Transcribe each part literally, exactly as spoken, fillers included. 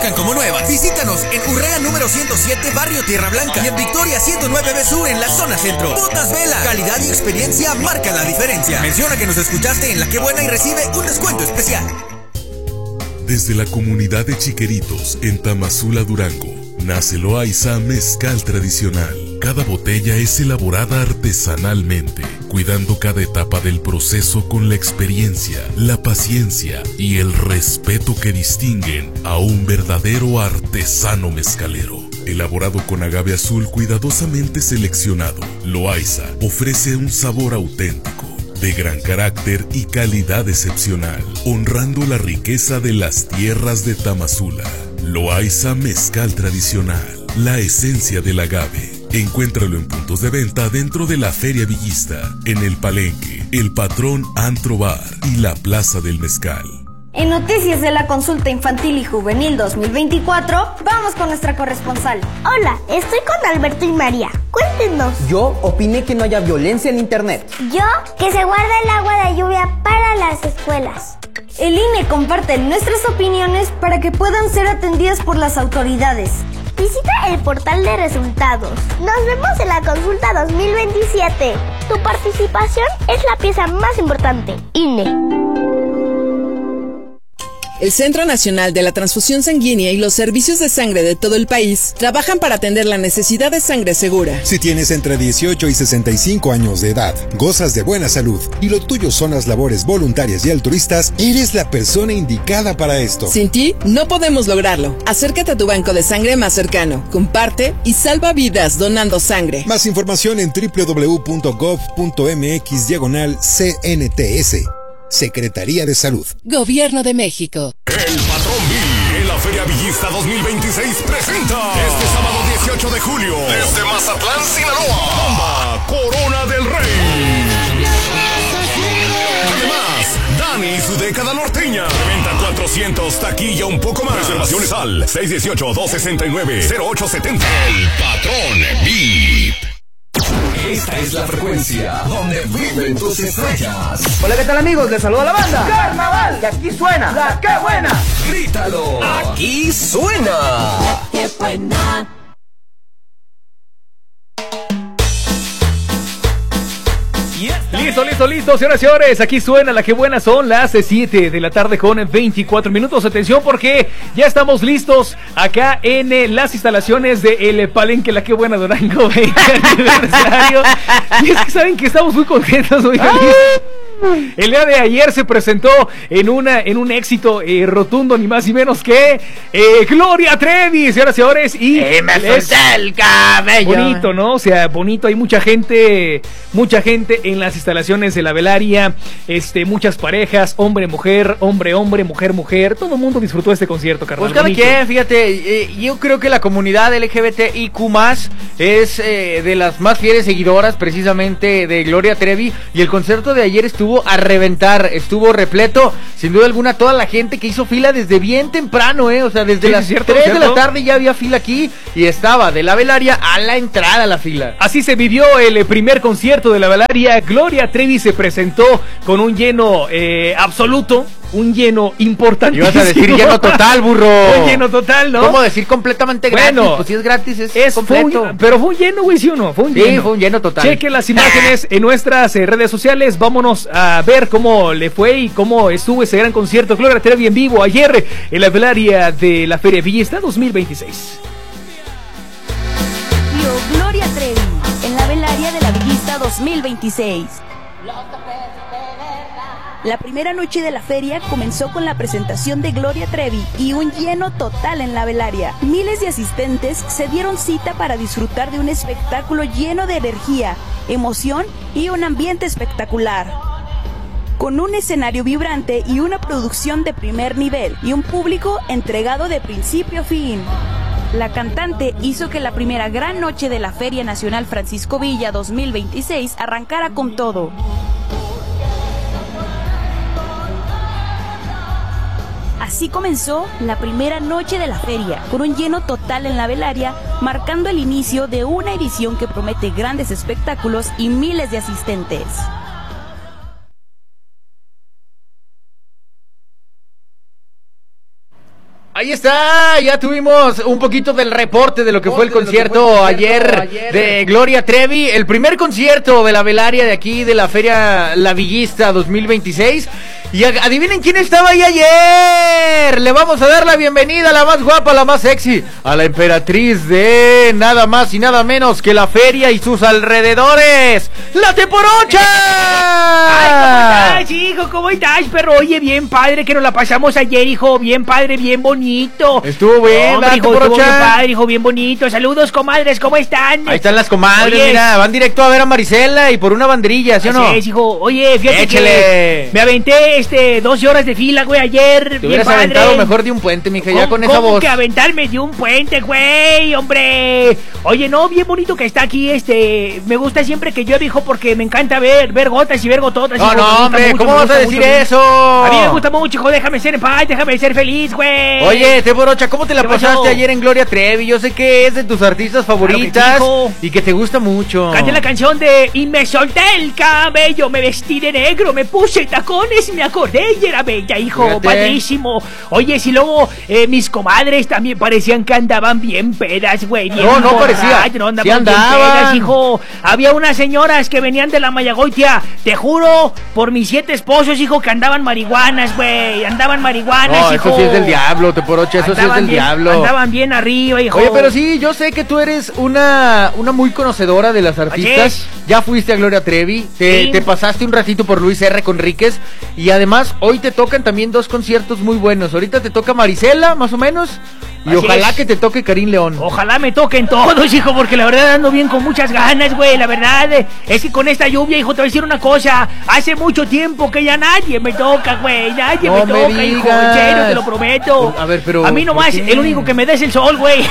luzcan como nuevas. Visítanos en Urrea número ciento siete, Barrio Tierra Blanca, y en Victoria ciento nueve B Sur en la zona centro. Botas Vela, calidad y experiencia marca la diferencia. Menciona que nos escuchaste en La Qué Buena y recibe un descuento especial. Desde la comunidad de Chiqueritos en Tamazula, Durango, nace Loaiza Mezcal Tradicional. Cada botella es elaborada artesanalmente, cuidando cada etapa del proceso con la experiencia, la paciencia y el respeto que distinguen a un verdadero artesano mezcalero. Elaborado con agave azul cuidadosamente seleccionado, Loaiza ofrece un sabor auténtico, de gran carácter y calidad excepcional, honrando la riqueza de las tierras de Tamazula. Loaiza Mezcal Tradicional, la esencia del agave. Encuéntralo en puntos de venta dentro de la Feria Villista, en El Palenque, El Patrón Antro Bar y la Plaza del Mezcal. En Noticias de la Consulta Infantil y Juvenil dos mil veinticuatro, vamos con nuestra corresponsal. Hola, estoy con Alberto y María. Cuéntenos. Yo opiné que no haya violencia en internet. Yo, que se guarde el agua de lluvia para las escuelas. El I N E comparte nuestras opiniones para que puedan ser atendidas por las autoridades. Visita el portal de resultados. Nos vemos en la consulta dos mil veintisiete. Tu participación es la pieza más importante. I N E. El Centro Nacional de la Transfusión Sanguínea y los servicios de sangre de todo el país trabajan para atender la necesidad de sangre segura. Si tienes entre dieciocho y sesenta y cinco años de edad, gozas de buena salud y lo tuyo son las labores voluntarias y altruistas, eres la persona indicada para esto. Sin ti, no podemos lograrlo. Acércate a tu banco de sangre más cercano, comparte y salva vidas donando sangre. Más información en doble u doble u doble u punto gov punto m x diagonal C N T S. Secretaría de Salud. Gobierno de México. El Patrón Bill en la Feria Villista dos mil veintiséis presenta este sábado dieciocho de julio desde Mazatlán, Sinaloa, Bomba Corona del Rey. Además, Dani y su década norteña. Venta cuatrocientos, taquilla un poco más. Reservaciones al seis uno ocho, dos seis nueve, cero ocho siete cero. El Patrón Beat. Esta es la frecuencia donde viven tus estrellas. Hola, ¿qué tal, amigos? Les saluda la banda Carnaval, y aquí suena La Qué Buena. Grítalo. Aquí suena La Qué Buena. Listo, listo, listo, señoras y señores, aquí suena La Qué Buena, son las siete de la tarde con veinticuatro minutos. Atención porque ya estamos listos acá en eh, las instalaciones de El Palenque La Qué Buena Durango veinte aniversario. Y es que saben que estamos muy contentos, muy felices. El día de ayer se presentó en una en un éxito eh, rotundo, ni más ni menos que eh, Gloria Trevi, señoras y señores, y eh, me solté el cabello. Bonito, ¿no? O sea, bonito, hay mucha gente, mucha gente en las instalaciones de la velaria, este, muchas parejas, hombre, mujer, hombre, hombre, mujer, mujer, todo el mundo disfrutó de este concierto, carnal. Pues cada quien, fíjate, eh, yo creo que la comunidad L G B T I Q más, es eh, de las más fieles seguidoras precisamente de Gloria Trevi, y el concierto de ayer estuvo a reventar, estuvo repleto, sin duda alguna, toda la gente que hizo fila desde bien temprano, eh, o sea, desde sí, las cierto, tres cierto. de la tarde ya había fila aquí, y estaba de la velaria a la entrada a la fila. Así se vivió el primer concierto de la velaria. Gloria Trevi se presentó con un lleno eh, absoluto, un lleno importante. Ibas a decir lleno total, burro. Un lleno total, ¿no? ¿Cómo decir completamente gratis? Bueno, pues si es gratis es, es completo. Fue un, pero fue un lleno, güey, ¿sí o no? Fue un sí, lleno. fue un lleno total. Cheque las imágenes en nuestras eh, redes sociales. Vámonos a ver cómo le fue y cómo estuvo ese gran concierto. Gloria Trevi en vivo ayer en la velaria de la Feria Villista dos mil veintiséis. Vio Gloria Trevi en la velaria de la Villista dos mil veintiséis. La primera noche de la feria comenzó con la presentación de Gloria Trevi y un lleno total en la velaria. Miles de asistentes se dieron cita para disfrutar de un espectáculo lleno de energía, emoción y un ambiente espectacular. Con un escenario vibrante y una producción de primer nivel y un público entregado de principio a fin. La cantante hizo que la primera gran noche de la Feria Nacional Francisco Villa dos mil veintiséis arrancara con todo. Así comenzó la primera noche de la feria, con un lleno total en la velaria, marcando el inicio de una edición que promete grandes espectáculos y miles de asistentes. Ahí está, ya tuvimos un poquito del reporte de lo que fue el concierto ayer de Gloria Trevi, el primer concierto de la velaria de aquí de la Feria La Villista dos mil veintiséis. Y adivinen quién estaba ahí ayer. Le vamos a dar la bienvenida a la más guapa, la más sexy, a la emperatriz de nada más y nada menos que la feria y sus alrededores, la Teporocha. Ay, ¿cómo estás, hijo? ¿Cómo estás, perro? Oye, bien padre que nos la pasamos ayer, hijo. Bien padre, bien bonito. Estuvo bien, Hombre, la hijo, estuvo Teporocha. bien padre, hijo, bien bonito. Saludos, comadres, ¿cómo están? Ahí están las comadres, Oye, mira, van directo a ver a Marisela y por una banderilla, ¿sí o no? Así es, hijo. Oye, fíjate Échale. que me aventé este doce horas de fila, güey, ayer. Te bien hubieras padre. aventado mejor de un puente, mija, ya con esa ¿Cómo voz. que aventarme de un puente, güey? Hombre. Oye, no, bien bonito que está aquí, este... Me gusta siempre que llueve, hijo, porque me encanta ver, ver gotas y ver gototas. No, hijo, no, me gusta hombre, mucho, ¿cómo me vas gusta a decir mucho. eso? A mí me gusta mucho, hijo, déjame ser en paz, déjame ser feliz, güey. Oye, Teporocha, ¿cómo te la ¿Qué pasaste pasó? ayer en Gloria Trevi? Yo sé que es de tus artistas favoritas Claro que sí, y que te gusta mucho. Canté la canción de Y me solté el cabello, me vestí de negro, me puse tacones, me acordé y era bella, hijo, Fíjate. padrísimo. Oye, si luego eh, mis comadres también parecían que andaban bien pedas, güey. bien No, no borrachas, parecía. no andaban Sí bien andaban. pedas, hijo. Había unas señoras que venían de la Mayagoitia, te juro, por mis siete esposos, hijo, que andaban marihuanas, güey. Andaban marihuanas, No, hijo. eso sí es del diablo, Teporocha, eso sí es Andaban del bien- diablo. Andaban bien arriba, hijo. Oye, pero sí, yo sé que tú eres una, una muy conocedora de las artistas. es. Ya fuiste a Gloria Trevi, te, Sí. te pasaste un ratito por Luis R. Conríquez y además hoy te tocan también dos conciertos muy buenos. Ahorita te toca Marisela, más o menos, y Así ojalá es. que te toque Karim León. Ojalá me toquen todos, hijo, porque la verdad ando bien con muchas ganas, güey. La verdad eh, es que con esta lluvia, hijo, te voy a decir una cosa. Hace mucho tiempo que ya nadie me toca, güey. Nadie No me me toca, hijo. En digas. serio, te lo prometo. A ver, pero A mí nomás, ¿por qué? el único que me des el sol, güey.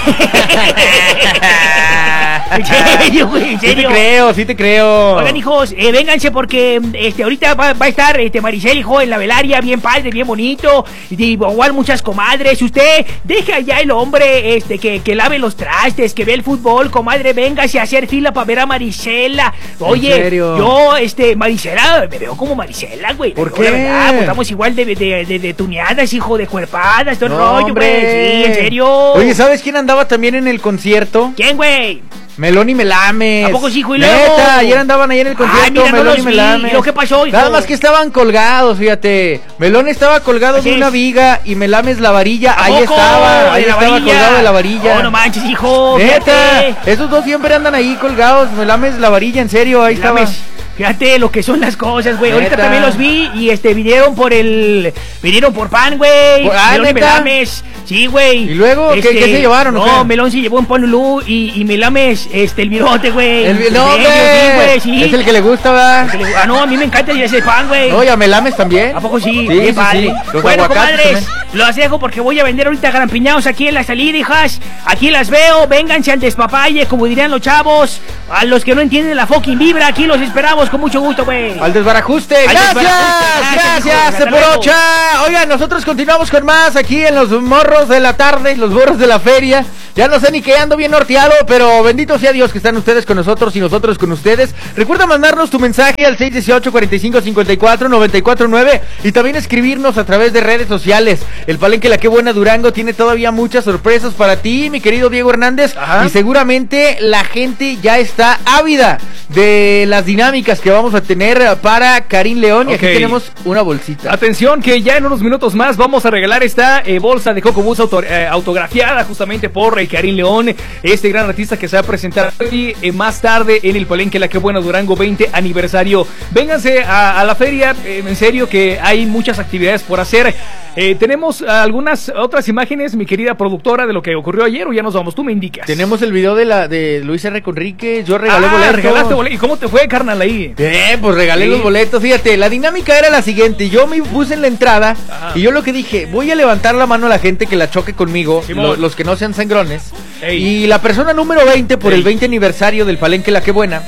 En serio, güey, en Sí te serio. creo, sí te creo. Oigan, hijos, eh, vénganse porque este ahorita va, va a estar este Maricel, hijo, en la velaria, bien padre, bien bonito. Y igual muchas comadres. Usted deja ya el hombre este que, que lave los trastes, que ve el fútbol, comadre, véngase a hacer fila para ver a Marisela. Oye, serio? yo, este, Marisela, me veo como Marisela, güey. ¿Por La qué? verdad, pues estamos igual de, de, de, de tuneadas, hijo, de cuerpadas, todo el No, rollo, hombre. güey. Sí, en serio. Oye, ¿sabes quién andaba también en el concierto? ¿Quién, güey? Melón y Melames. ¿A poco sí, hijo? ¿Y luego? Neta, ayer andaban ahí en el concierto. Ay, mira, no Melón los y vi. Melames. ¿Y lo que pasó, hijo? Nada más que estaban colgados, fíjate. Melón estaba colgado Así de una es. viga y Melames la varilla. ¿A Ahí poco? estaba, ahí ¿De la estaba varilla? colgado de la varilla. Oh, no manches, hijo. Neta, fíjate. esos dos siempre andan ahí colgados. Melames la varilla, en serio, ahí Melames, estaba. Fíjate lo que son las cosas, güey. Ahorita Neta. también los vi y este vinieron por el. Vinieron por pan, güey. Por- ah, Melón y ¿neta? Melames. Sí, güey. ¿Y luego? ¿Qué- qué se llevaron, o No, qué? Melón se llevó un pan Lulú y, y Melames, este, el virote, güey. El, En no, serio, hombre, sí, güey, sí. es el que le gusta, ¿verdad? El que le- Ah, no, a mí me encanta ese pan, güey. Oye, a Melames también. ¿A poco sí? Sí, Bien sí, padre. sí. Los Bueno, aguacates comadres, también. los dejo porque voy a vender ahorita garampiñados aquí en la salida, hijas. Aquí las veo, vénganse al despapalle, como dirían los chavos. A los que no entienden la fucking vibra, aquí los esperamos con mucho gusto, güey. Al desbarajuste. Al Gracias, desbarajuste. gracias, Gracias, hijos. Hasta Teporocha. Oigan, nosotros continuamos con más aquí en los morros de la tarde, los morros de la feria. Ya no sé ni qué, ando bien norteado, pero bendito sea Dios que están ustedes con nosotros y nosotros con ustedes. Recuerda mandarnos tu mensaje al seis uno ocho, cuarenta y cinco, cincuenta y cuatro, noventa y cuatro nueve y también escribirnos a través de redes sociales. El Palenque La Que Buena Durango tiene todavía muchas sorpresas para ti, mi querido Diego Hernández. Ajá. Y seguramente la gente ya está ávida de las dinámicas que vamos a tener para Karim León. Y Ok. aquí tenemos una bolsita. Atención que ya en unos minutos más vamos a regalar esta eh, bolsa de Coco Bus auto- eh, autografiada justamente por eh, Karim León, este gran artista que se va a presentar hoy, eh, más tarde en el Palenque La Que Buena Durango veinte aniversario. Vénganse a, a la feria, eh, en serio que hay muchas actividades por hacer. Eh, tenemos algunas otras imágenes, mi querida productora, de lo que ocurrió ayer, o ya nos vamos, tú me indicas. Tenemos el video de la de Luis R. Conríquez. Yo regalé ah, boletos. regalaste boletos. ¿Y cómo te fue, carnal, ahí? Bien, pues regalé Sí. los boletos. Fíjate, la dinámica era la siguiente. Yo me puse en la entrada Ajá. y yo lo que dije, voy a levantar la mano a la gente que la choque conmigo, Simón. lo- los que no sean sangrones. Ey. Y la persona número veinte por Ey. el veinte aniversario del Palenque La Que Buena,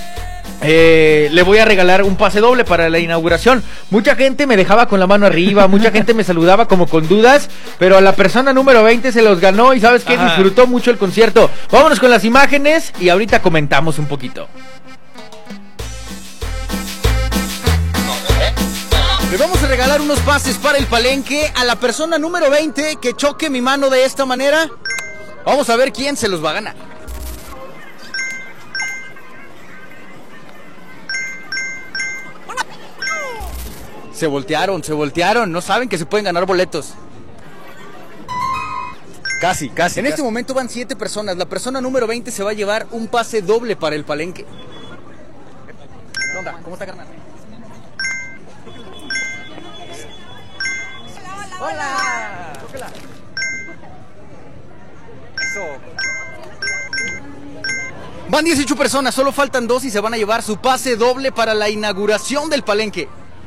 eh, le voy a regalar un pase doble para la inauguración. Mucha gente me dejaba con la mano arriba, mucha gente me saludaba como con dudas, pero a la persona número veinte se los ganó y ¿sabes qué? Ajá. Disfrutó mucho el concierto. Vámonos con las imágenes y ahorita comentamos un poquito. Le vamos a regalar unos pases para el Palenque a la persona número veinte que choque mi mano de esta manera. Vamos a ver quién se los va a ganar. Se voltearon, se voltearon. No saben que se pueden ganar boletos. Casi, casi. En casi. Este momento van siete personas. La persona número veinte se va a llevar un pase doble para el Palenque. ¿Qué onda? ¿Cómo está, carnal? Hola. Hola. Eso. Van dieciocho personas, solo faltan dos y se van a llevar su pase doble para la inauguración del Palenque.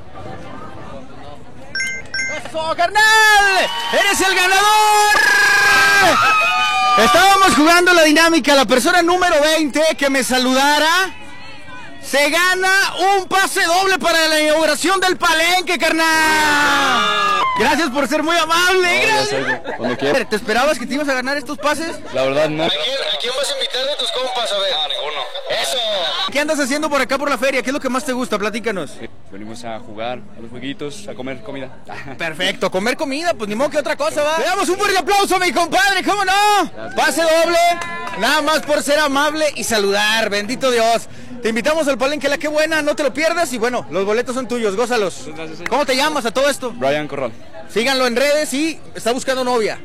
¡Eso, carnal! ¡Eres el ganador! Estábamos jugando la dinámica. La persona número veinte que me saludara se gana un pase doble para la inauguración del Palenque, carnal. Gracias por ser muy amable. No, gracias. Cuando quieras. ¿Te esperabas que te ibas a ganar estos pases? La verdad, no. ¿A quién, a quién vas a invitar de tus compas? A ver. No, ninguno. Eso. ¿Qué andas haciendo por acá por la feria? ¿Qué es lo que más te gusta? Platícanos. Sí, venimos a jugar a los jueguitos, a comer comida. Perfecto, comer comida, pues ni modo que otra cosa, va. Le damos un fuerte aplauso a mi compadre, ¿cómo no? Gracias. Pase doble, nada más por ser amable y saludar, bendito Dios. Te invitamos al Palenque La Qué Buena, no te lo pierdas y bueno, los boletos son tuyos, gózalos. Gracias, ¿cómo te llamas a todo esto? Brian Corral. Síganlo en redes y está buscando novia.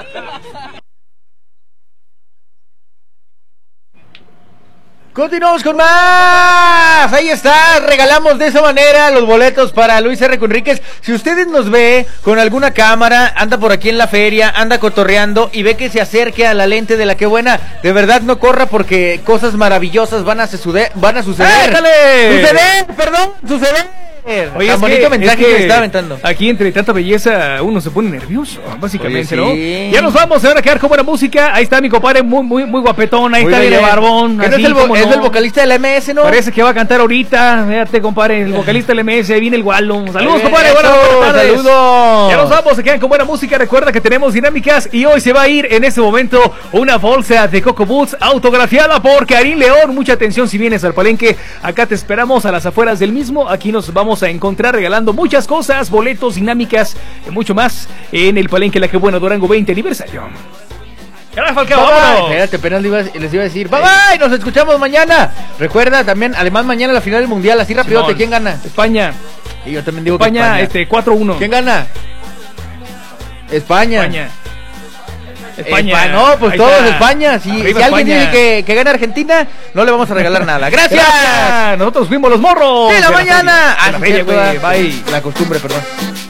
Continuamos con más. Ahí está, regalamos de esa manera los boletos para Luis R. Conríquez. Si ustedes nos ve con alguna cámara, anda por aquí en la feria, anda cotorreando y ve que se acerque a la lente de La Qué Buena, de verdad no corra porque cosas maravillosas van a, suceder, van a suceder. ¡Déjale! Suceder, perdón, suceder. Oye, tan bonito que, mensaje es que, que me está aventando. Aquí entre tanta belleza uno se pone nervioso, básicamente. Oye, sí. ¿No? Ya nos vamos, se van a quedar con buena música. Ahí está mi compadre muy muy muy guapetón, ahí muy está el barbón. Así, no es, el vo- es no? el vocalista del M S, ¿no? Parece que va a cantar ahorita. Fíjate, compadre, el vocalista del M S, ahí viene el Wallo. Saludos, compadre, buenas tardes. Saludos. Ya nos vamos, se quedan con buena música. Recuerda que tenemos dinámicas y hoy se va a ir en este momento una bolsa de Coco Boots autografiada por Karim León. Mucha atención si vienes al Palenque. Acá te esperamos a las afueras del mismo. Aquí nos vamos a encontrar regalando muchas cosas, boletos, dinámicas y mucho más en el Palenque La Qué Buena Durango veinte aniversario. ¡Caramba, Falcao, vámonos! Espérate, apenas les iba, les iba a decir ¡bye, bye! Nos escuchamos mañana. Recuerda también, además mañana la final del mundial. Así rapidote, ¿quién gana? España. Y yo también digo España, que España. este, cuatro uno. ¿Quién gana? España. España. España. España. No, pues ahí todos está. España. Si, si alguien España. dice que, que gane Argentina, no le vamos a regalar nada. ¡Gracias! Gracias. Nosotros fuimos los morros. ¡De la mañana! Ah, la feria, güey. Bye. La costumbre, perdón.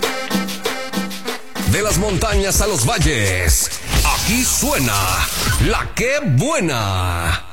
De las montañas a los valles, aquí suena La Qué Buena.